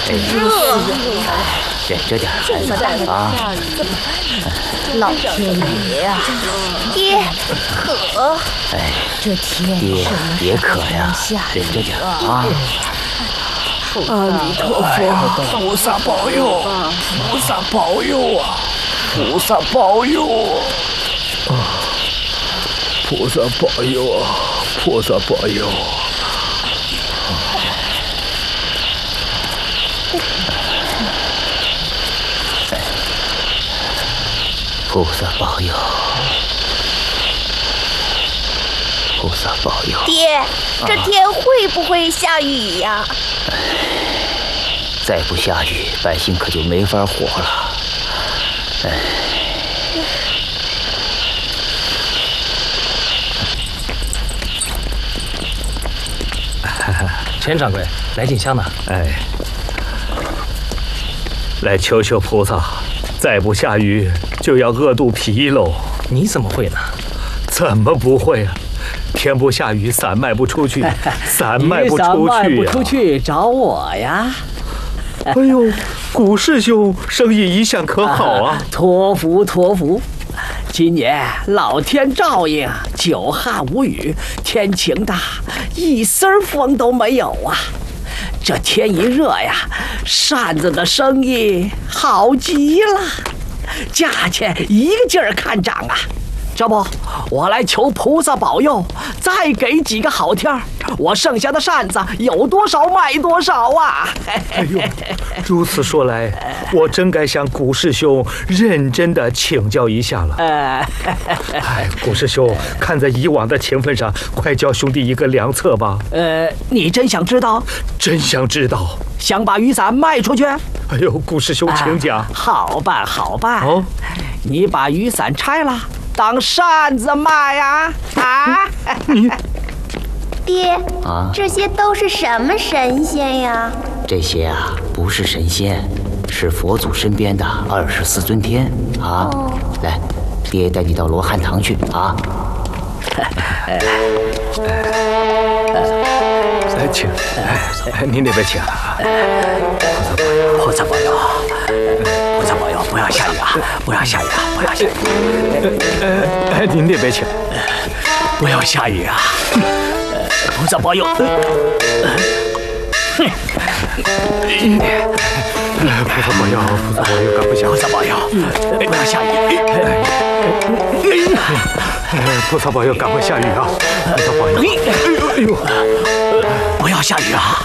忍着点，孩子啊！ 老天爷呀，爹渴！ 哎， 这天爹别渴呀，忍着点啊！ 阿弥陀佛，菩萨保佑，菩萨保佑啊！菩萨保佑啊！菩萨保佑啊！菩萨保佑！ 菩萨保佑！菩萨保佑！ 爹，这天会不会下雨呀？ 再不下雨，百姓可就没法活了。 陈掌柜，来进香呢。 哎，来求求菩萨，再不下雨就要饿肚皮喽。 你怎么会呢？ 怎么不会啊？天不下雨，伞卖不出去，伞卖不出去呀。 雨伞卖不出去，找我呀！ 哎呦，古师兄生意一向可好啊？ 托福托福，今年老天照应，久旱无雨，天晴的一丝风都没有啊！这天一热呀，扇子的生意好极了，价钱一个劲儿看涨啊！这不，我来求菩萨保佑，再给几个好天儿，我剩下的扇子有多少卖多少啊！ 哎呦，如此说来，我真该向古师兄认真的请教一下了。哎，古师兄，看在以往的情分上，快教兄弟一个良策吧。 你真想知道？ 真想知道。 想把雨伞卖出去？ 哎呦，古师兄，请讲。 好办，好办。 哦， 你把雨伞拆了，当扇子卖呀！ 你爹啊， 这些都是什么神仙呀？ 这些啊，不是神仙，是佛祖身边的24尊天啊。来，爹带你到罗汉堂去啊。 来，请，您那边请。 菩萨保佑，菩萨保佑，不要下雨啊！不要下雨啊！不要下雨！ 您那边请。 不要下雨啊！菩萨保佑！ 菩萨保佑，菩萨保佑，赶不下。 菩萨保佑，不要下雨！ 菩萨保佑，赶快下雨啊！菩萨保佑！哎呦， 不要下雨啊！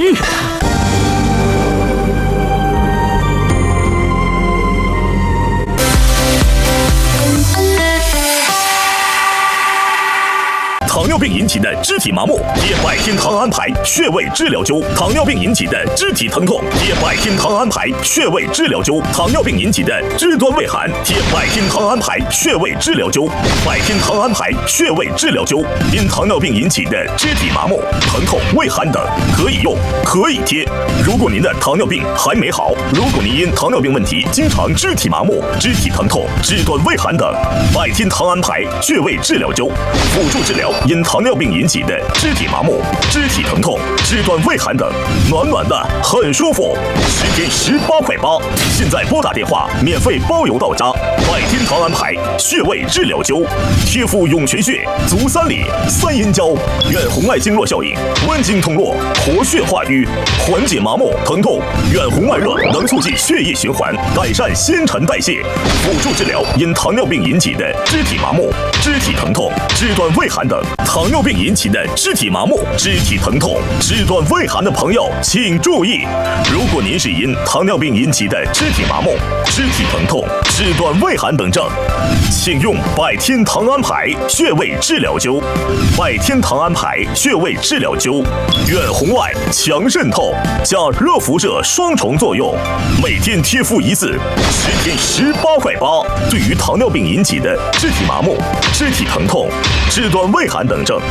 糖尿病引起的肢体麻木，贴百天糖安牌穴位治疗灸；糖尿病引起的肢体疼痛，贴百天糖安牌穴位治疗灸；糖尿病引起的肢端畏寒，贴百天糖安牌穴位治疗灸。百天糖安牌穴位治疗灸，因糖尿病引起的肢体麻木、疼痛、畏寒等，可以用，可以贴。如果您的糖尿病还没好，如果您因糖尿病问题经常肢体麻木、肢体疼痛、肢端畏寒等，百天糖安牌穴位治疗灸，辅助治疗因糖尿病引起的肢体麻木、肢体疼痛、肢端畏寒等，暖暖的很舒服，10天18块8。现在拨打电话，免费包邮到家。百天糖安牌穴位治疗灸，贴敷涌泉穴、足三里、三阴交，远红外经络效应，温经通络，活血化瘀，缓解麻木疼痛。远红外热能促进血液循环，改善新陈代谢，辅助治疗因糖尿病引起的肢体麻木、肢体疼痛、肢端畏寒等。糖尿病引起的肢体麻木、肢体疼痛、肢端畏寒的朋友，请注意：如果您是因糖尿病引起的肢体麻木、肢体疼痛、肢端畏寒等症，请用百天糖安牌穴位治疗灸。百天糖安牌穴位治疗灸，远红外、强渗透加热辐射双重作用，每天贴敷一次，10天18块8。对于糖尿病引起的肢体麻木、肢体疼痛、肢端畏寒等症，